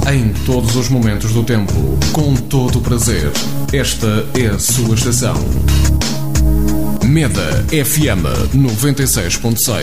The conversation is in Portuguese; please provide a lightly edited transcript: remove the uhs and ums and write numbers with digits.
Em todos os momentos do tempo, com todo o prazer. Esta é a sua estação. Meda FM 96.6.